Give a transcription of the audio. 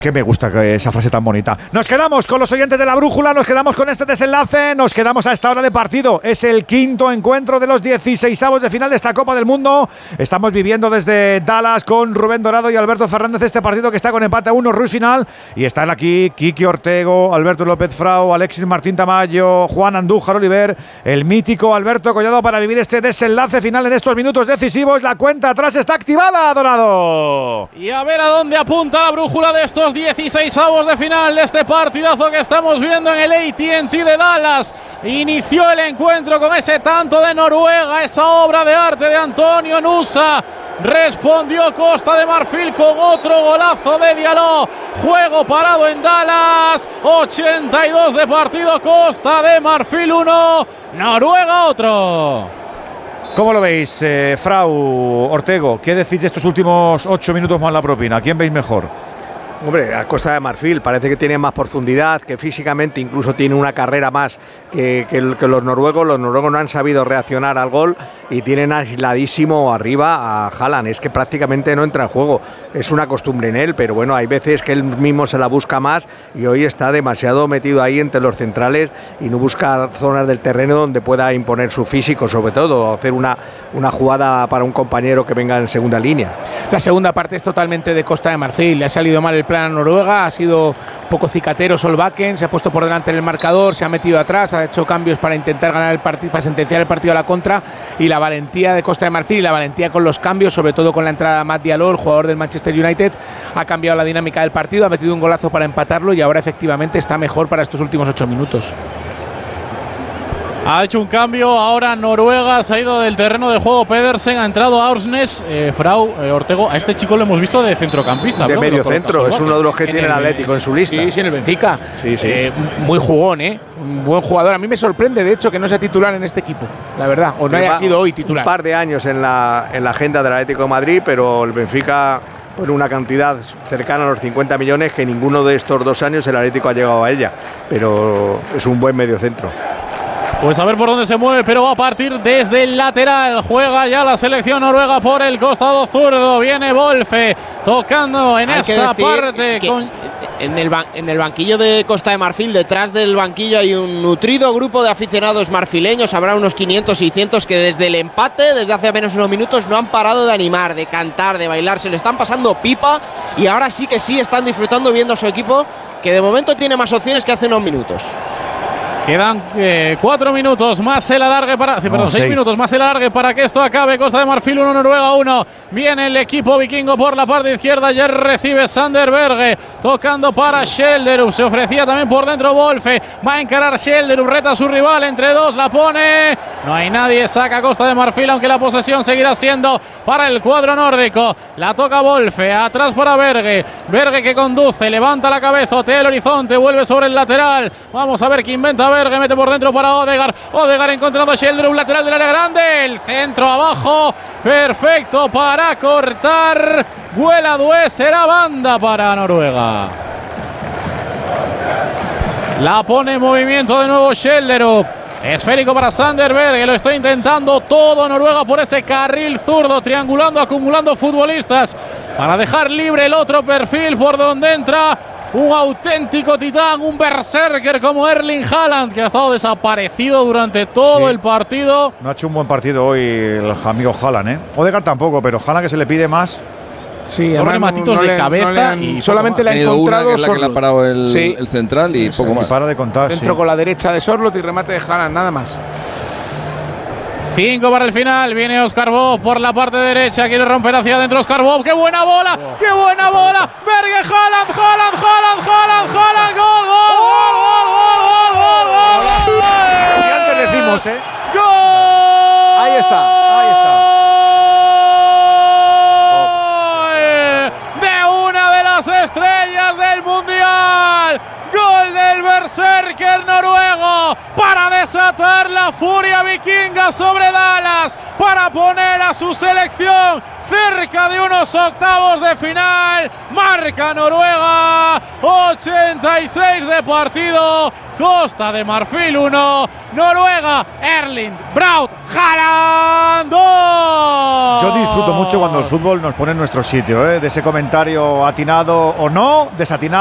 Que me gusta esa frase tan bonita. Nos quedamos con los oyentes de la brújula, nos quedamos con este desenlace, nos quedamos a esta hora de partido. Es el quinto encuentro de los 16avos de final de esta Copa del Mundo. Estamos viviendo desde Dallas con Rubén Dorado y Alberto Fernández este partido que está con empate a 1, Ruiz final. Y están aquí Quique Ortego, Alberto López Frau, Alexis Martín Tamayo, Juan Andújar Oliver, el mítico Alberto Collado para vivir este desenlace final en estos minutos decisivos. La cuenta atrás está activada, Dorado. Y a ver a dónde apunta la brújula de estos 16avos de final de este partidazo que estamos viendo en el AT&T de Dallas. Inició el encuentro con ese tanto de Noruega, esa obra de arte de Antonio Nusa. Respondió Costa de Marfil con otro golazo de Diallo. Juego parado en Dallas. 82 de partido. Costa de Marfil 1, Noruega otro. ¿Cómo lo veis, Frau, Ortego? ¿Qué decís de estos últimos 8 minutos más la propina? ¿A quién veis mejor? Hombre, a Costa de Marfil parece que tiene más profundidad, que físicamente incluso tiene una carrera más que los noruegos. Los noruegos no han sabido reaccionar al gol y tienen aisladísimo arriba a Haaland. Es que prácticamente no entra en juego. Es una costumbre en él, pero bueno, hay veces que él mismo se la busca más y hoy está demasiado metido ahí entre los centrales y no busca zonas del terreno donde pueda imponer su físico, sobre todo hacer una jugada para un compañero que venga en segunda línea. La segunda parte es totalmente de Costa de Marfil. Le ha salido mal el plan a Noruega, ha sido un poco cicatero Solbakken, se ha puesto por delante en el marcador, se ha metido atrás, ha hecho cambios para intentar ganar el partido, para sentenciar el partido a la contra, y la valentía de Costa de Marfil y la valentía con los cambios, sobre todo con la entrada de Matt Diallo, el jugador del Manchester United, ha cambiado la dinámica del partido, ha metido un golazo para empatarlo y ahora efectivamente está mejor para estos últimos 8 minutos. Ha hecho un cambio, ahora Noruega se ha ido del terreno de juego. Pedersen, ha entrado Aursnes. Frau, Ortego, a este chico lo hemos visto de centrocampista, de medio centro, es uno de los que tiene el Atlético en su lista. Sí, en el Benfica. Sí. Muy jugón, un buen jugador. A mí me sorprende, de hecho, que no sea titular en este equipo, la verdad, o no haya sido hoy titular. Un par de años en la agenda del Atlético de Madrid, pero el Benfica pone una cantidad cercana a los 50 millones que ninguno de estos 2 años el Atlético ha llegado a ella, pero es un buen mediocentro. Pues a ver por dónde se mueve, pero va a partir desde el lateral. Juega ya la selección noruega por el costado zurdo. Viene Wolfe tocando en esa parte. En el banquillo de Costa de Marfil, detrás del banquillo hay un nutrido grupo de aficionados marfileños. Habrá unos 500, 600 que desde el empate, desde hace apenas unos minutos, no han parado de animar, de cantar, de bailar. Se le están pasando pipa y ahora sí que sí están disfrutando viendo a su equipo, que de momento tiene más opciones que hace unos minutos. Quedan 4 minutos más el alargue para… perdón, 6 minutos más el alargue para que esto acabe. Costa de Marfil 1, Noruega 1. Viene el equipo vikingo por la parte izquierda. Ya recibe Sander Berge. Tocando para Schjelderup. Se ofrecía también por dentro Wolfe. Va a encarar Schjelderup. Reta a su rival. Entre dos la pone. No hay nadie. Saca Costa de Marfil, aunque la posesión seguirá siendo para el cuadro nórdico. La toca Wolfe. Atrás para Berge. Berge que conduce. Levanta la cabeza. Otea el horizonte. Vuelve sobre el lateral. Vamos a ver qué inventa Berge, mete por dentro para Odegaard. Odegaard encontrando a Schjelderup, lateral del área grande. El centro abajo, perfecto para cortar. Vuela Due, será banda para Noruega. La pone en movimiento de nuevo Schjelderup. Esférico para Sander Berge, lo está intentando todo Noruega por ese carril zurdo, triangulando, acumulando futbolistas para dejar libre el otro perfil por donde entra un auténtico titán, un berserker como Erling Haaland, que ha estado desaparecido durante todo el partido. No ha hecho un buen partido hoy el amigo Haaland, Odegaard tampoco, pero Haaland que se le pide más. Sí, dos rematitos de cabeza y solamente le ha encontrado una, que es la que le ha parado el central y poco más. Para de contar. Dentro con la derecha de Sorloth y remate de Haaland, nada más. 5 para el final, viene Oscar Bob por la parte derecha, quiere romper hacia adentro Oscar Bob, ¡qué buena bola! ¡Qué buena bola! Berge, Haaland, gol, gol. Y antes decimos, ¡Gol! Ahí está. De una de las estrellas del Mundial. Gol del berserker noruego para desatar la furia vikinga sobre Dallas, para poner a su selección cerca de unos octavos de final. Marca Noruega 86 de partido. Costa de Marfil 1, Noruega, Erling Braut Haaland 2. Yo disfruto mucho cuando el fútbol nos pone en nuestro sitio, de ese comentario atinado o no, desatinado.